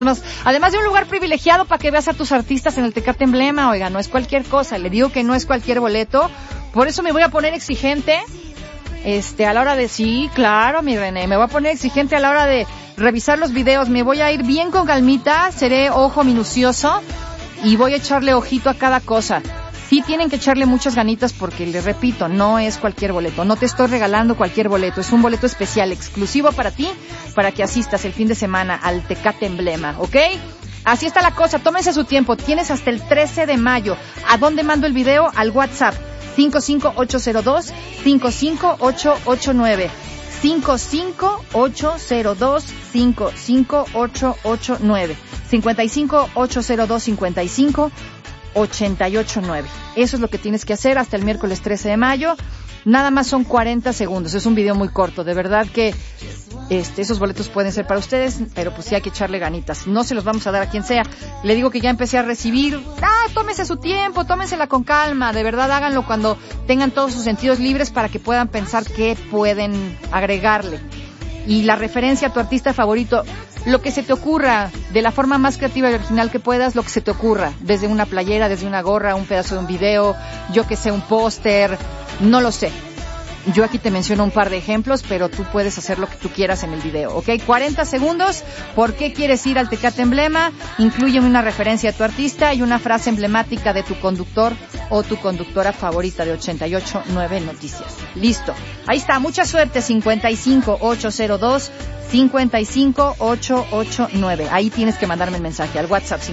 Además de un lugar privilegiado para que veas a tus artistas en el Tecate Emblema. Oiga, no es cualquier cosa, le digo que no es cualquier boleto, por eso me voy a poner exigente, a la hora de, sí, claro, mi René, me voy a poner exigente a la hora de revisar los videos, me voy a ir bien con calmita, seré ojo minucioso y voy a echarle ojito a cada cosa. Sí tienen que echarle muchas ganitas porque, les repito, no es cualquier boleto. No te estoy regalando cualquier boleto. Es un boleto especial, exclusivo para ti, para que asistas el fin de semana al Tecate Emblema, ¿ok? Así está la cosa. Tómense su tiempo. Tienes hasta el 13 de mayo. ¿A dónde mando el video? Al WhatsApp 55802-55889. 55802-55889. 55802-55889. Eso es lo que tienes que hacer hasta el miércoles 13 de mayo. Nada más son 40 segundos. Es un video muy corto. De verdad que esos boletos pueden ser para ustedes, pero pues sí hay que echarle ganitas. No se los vamos a dar a quien sea. Le digo que ya empecé a recibir. Tómese su tiempo, tómensela con calma. De verdad, háganlo cuando tengan todos sus sentidos libres para que puedan pensar qué pueden agregarle. Y la referencia a tu artista favorito, lo que se te ocurra, de la forma más creativa y original que puedas, lo que se te ocurra, desde una playera, desde una gorra, un pedazo de un video, yo que sé, un póster, no lo sé. Yo aquí te menciono un par de ejemplos, pero tú puedes hacer lo que tú quieras en el video, ¿ok? 40 segundos. ¿Por qué quieres ir al Tecate Emblema? Incluye una referencia a tu artista y una frase emblemática de tu conductor o tu conductora favorita de 88.9 Noticias. Listo. Ahí está. Mucha suerte. 55802-55889. Ahí tienes que mandarme el mensaje al WhatsApp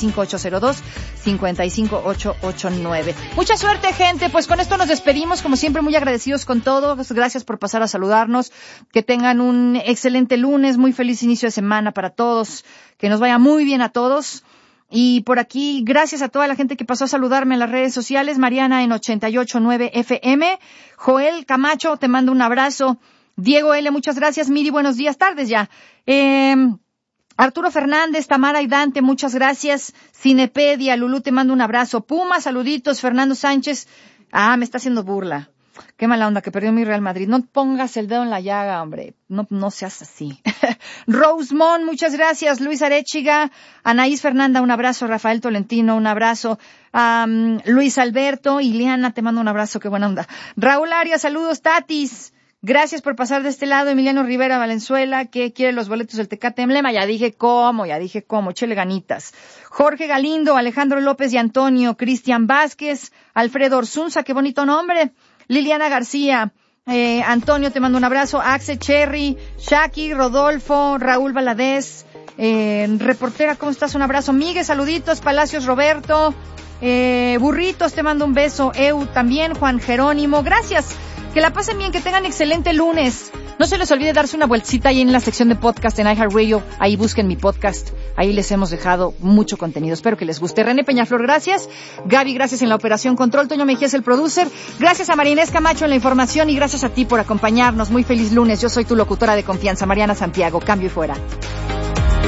55802-55889. Mucha suerte, gente. Pues con esto nos despedimos. Como siempre, muy agradecidos con todos. Gracias por pasar a saludarnos. Que tengan un excelente lunes. Muy feliz inicio de semana para todos. Que nos vaya muy bien a todos. Y por aquí, gracias a toda la gente que pasó a saludarme en las redes sociales. Mariana en 88.9 FM. Joel Camacho, te mando un abrazo. Diego L., muchas gracias. Miri, buenos días, tardes ya. Arturo Fernández, Tamara y Dante, muchas gracias. Cinepedia, Lulú, te mando un abrazo. Puma, saluditos. Fernando Sánchez, me está haciendo burla. Qué mala onda que perdió mi Real Madrid. No pongas el dedo en la llaga, hombre. No seas así. Rosemont, muchas gracias. Luis Arechiga, Anaís Fernanda, un abrazo. Rafael Tolentino, un abrazo. Luis Alberto, Ileana, te mando un abrazo. Qué buena onda. Raúl Arias, saludos. Tatis, gracias por pasar de este lado. Emiliano Rivera Valenzuela, que quiere los boletos del Tecate Emblema. Ya dije cómo. Échele ganitas. Jorge Galindo, Alejandro López y Antonio, Cristian Vázquez, Alfredo Orzunza, qué bonito nombre. Liliana García, Antonio, te mando un abrazo. Axe Cherry, Shaki, Rodolfo, Raúl Valadez, reportera, ¿cómo estás? Un abrazo. Miguel, saluditos. Palacios Roberto, Burritos, te mando un beso. Eu también, Juan Jerónimo, gracias. Que la pasen bien, que tengan excelente lunes. No se les olvide darse una vueltecita ahí en la sección de podcast en iHeartRadio. Ahí busquen mi podcast. Ahí les hemos dejado mucho contenido. Espero que les guste. René Peñaflor, gracias. Gaby, gracias en la operación control. Toño Mejía es el producer. Gracias a Marinés Camacho en la información y gracias a ti por acompañarnos. Muy feliz lunes. Yo soy tu locutora de confianza, Mariana Santiago. Cambio y fuera.